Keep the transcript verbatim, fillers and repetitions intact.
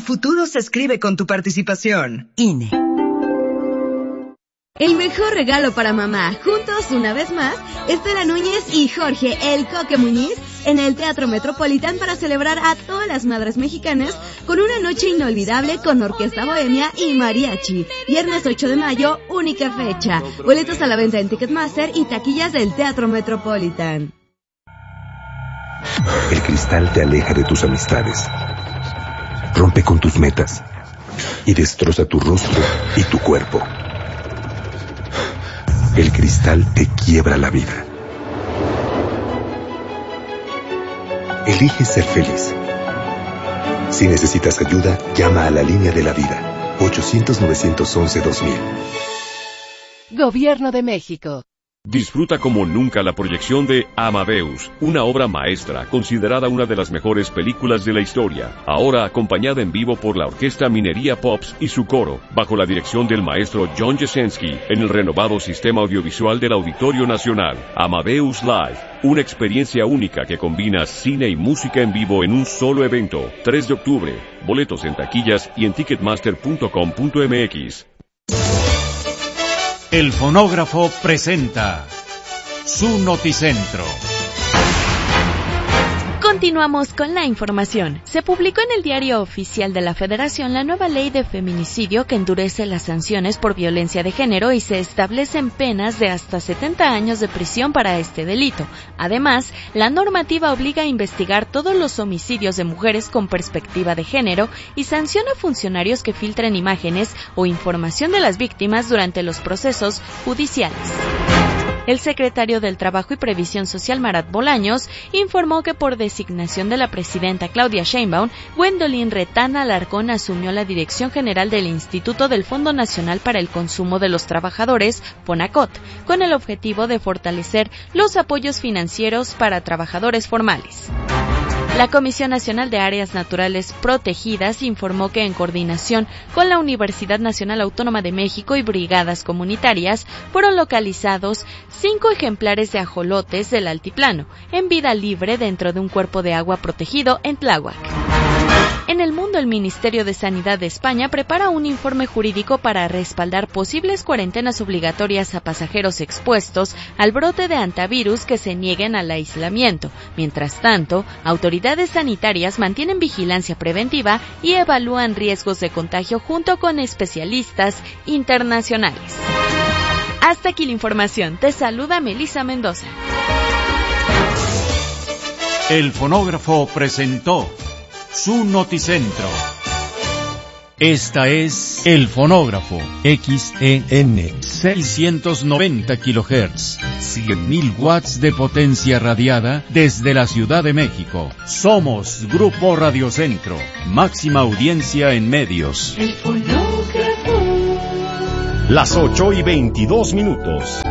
futuro se escribe con tu participación. I N E. El mejor regalo para mamá, juntos una vez más, Estela Núñez y Jorge El Coque Muñiz en el Teatro Metropolitan para celebrar a todas las madres mexicanas con una noche inolvidable con orquesta bohemia y mariachi. Viernes ocho de mayo, única fecha. Boletos a la venta en Ticketmaster y taquillas del Teatro Metropolitan. El cristal te aleja de tus amistades, rompe con tus metas y destroza tu rostro y tu cuerpo. El cristal te quiebra la vida. Elige ser feliz. Si necesitas ayuda, llama a la línea de la vida. ochocientos, novecientos once, dos mil. Gobierno de México. Disfruta como nunca la proyección de Amadeus, una obra maestra considerada una de las mejores películas de la historia, ahora acompañada en vivo por la Orquesta Minería Pops y su coro, bajo la dirección del maestro John Jasenski, en el renovado sistema audiovisual del Auditorio Nacional. Amadeus Live, una experiencia única que combina cine y música en vivo en un solo evento. tres de octubre, boletos en taquillas y en ticketmaster punto com punto m x. El fonógrafo presenta su Noticentro. Continuamos con la información. Se publicó en el Diario Oficial de la Federación la nueva ley de feminicidio que endurece las sanciones por violencia de género y se establecen penas de hasta setenta años de prisión para este delito. Además, la normativa obliga a investigar todos los homicidios de mujeres con perspectiva de género y sanciona a funcionarios que filtren imágenes o información de las víctimas durante los procesos judiciales. El secretario del Trabajo y Previsión Social, Marat Bolaños, informó que por designación de la presidenta Claudia Sheinbaum, Gwendolyn Retana Alarcón asumió la dirección general del Instituto del Fondo Nacional para el Consumo de los Trabajadores, FONACOT, con el objetivo de fortalecer los apoyos financieros para trabajadores formales. La Comisión Nacional de Áreas Naturales Protegidas informó que en coordinación con la Universidad Nacional Autónoma de México y brigadas comunitarias fueron localizados cinco ejemplares de ajolotes del altiplano en vida libre dentro de un cuerpo de agua protegido en Tláhuac. En el mundo, el Ministerio de Sanidad de España prepara un informe jurídico para respaldar posibles cuarentenas obligatorias a pasajeros expuestos al brote de hantavirus que se nieguen al aislamiento. Mientras tanto, autoridades sanitarias mantienen vigilancia preventiva y evalúan riesgos de contagio junto con especialistas internacionales. Hasta aquí la información. Te saluda Melissa Mendoza. El fonógrafo presentó su Noticentro. Esta es El Fonógrafo, X E N, seiscientos noventa kilohertz, cien mil watts de potencia radiada desde la Ciudad de México. Somos Grupo Radiocentro, máxima audiencia en medios. El Fonógrafo. Las ocho y veintidós minutos.